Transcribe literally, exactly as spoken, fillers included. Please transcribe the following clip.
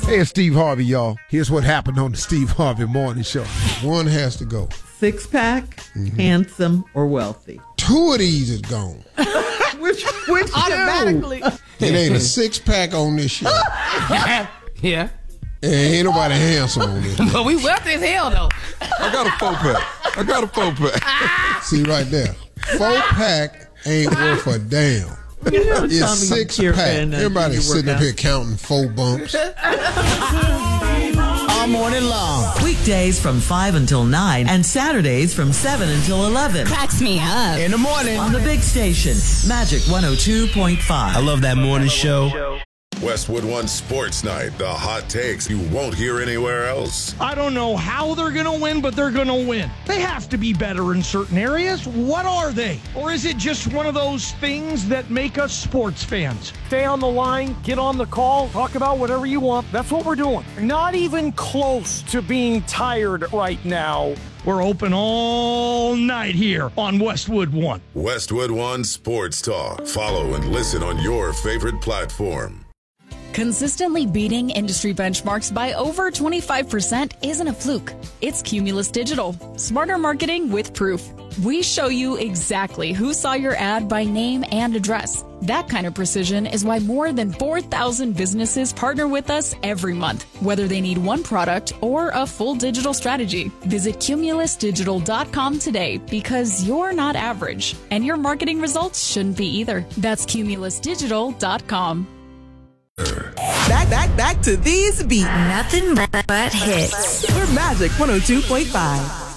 Hey, it's Steve Harvey, y'all. Here's what happened on the Steve Harvey Morning Show. One has to go. Six-pack, mm-hmm. handsome, or wealthy? Two of these is gone. which which automatically? It ain't a six-pack on this show. Yeah. And ain't nobody handsome on this. But we wealthy as hell, though. I got a four-pack. I got a four-pack. See right there. Four-pack ain't worth a damn. It's six-pack. Everybody's sitting up here counting four bumps. All morning long. Weekdays from five until nine and Saturdays from seven until eleven. Cracks me up. In the morning. On the big station, Magic one oh two point five. I love that morning show. Westwood One Sports Night, the hot takes you won't hear anywhere else. I don't know how they're going to win, but they're going to win. They have to be better in certain areas. What are they? Or is it just one of those things that make us sports fans? Stay on the line, get on the call, talk about whatever you want. That's what we're doing. Not even close to being tired right now. We're open all night here on Westwood One. Westwood One Sports Talk. Follow and listen on your favorite platform. Consistently beating industry benchmarks by over twenty-five percent isn't a fluke. It's Cumulus Digital. Smarter marketing with proof. We show you exactly who saw your ad by name and address. That kind of precision is why more than four thousand businesses partner with us every month, whether they need one product or a full digital strategy. Visit cumulus digital dot com today because you're not average, and your marketing results shouldn't be either. That's cumulus digital dot com. Back, back, back to these beats. Nothing but, but hits. We're Magic one oh two point five.